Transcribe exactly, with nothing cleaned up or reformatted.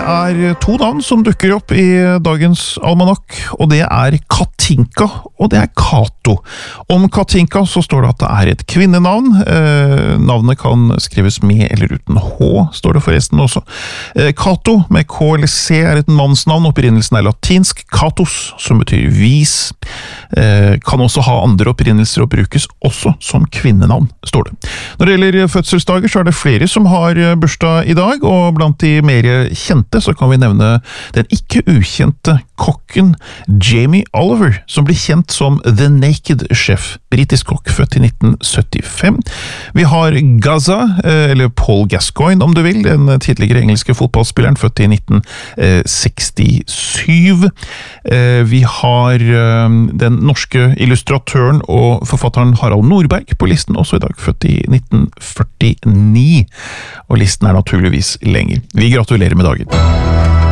er to navn som dukker opp i dagens almanakk, og det er Katinka, og det er Kato. Om Katinka så står det at det er et kvinnenavn. Eh, navnet kan skrives med eller uten H, står det forresten også. Eh, Kato med K eller C er et mannsnavn. Opprinnelsen er latinsk Katos, som betyr vis. Eh, kan også ha andre opprinnelser og brukes også som kvinnenavn, står det. Når det gjelder fødselsdager så er det flere som har bursdag i dag, og blant de mer kjente så kan vi nevne den ikke ukjente kokken Jamie Oliver, som blir kjent som The Naked Chef, britisk kokk født i nitten syttifem. Vi har Gaza, eller Paul Gascoigne om du vil, den tidligere engelske fotballspilleren født i nitten sekstisju. Vi har den norske illustratøren og forfatteren Harald Norberg på listen, også i dag født i nitten førtini. Og listen er naturligvis lenger. Vi gratulerer med dagen.